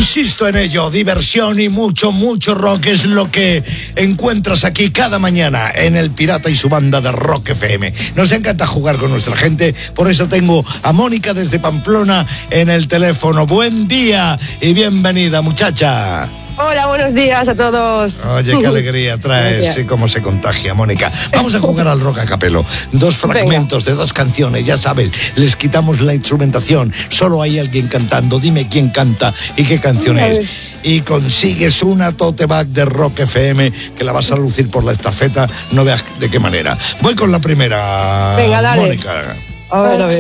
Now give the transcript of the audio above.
Insisto en ello, diversión y mucho rock es lo que encuentras aquí cada mañana en El Pirata y su banda de Rock FM. Nos encanta jugar con nuestra gente, por eso tengo a Mónica desde Pamplona en el teléfono. Buen día y bienvenida, muchacha. Hola, buenos días a todos. Oye, qué alegría traes y cómo se contagia, Mónica. Vamos a jugar al rock a capelo. 2 fragmentos de 2 canciones, ya sabes, les quitamos la instrumentación. Solo hay alguien cantando. Dime quién canta y qué canción es. Y consigues una tote bag de Rock FM que la vas a lucir por la estafeta. No veas de qué manera. Voy con la primera, venga, dale. Mónica. A ver.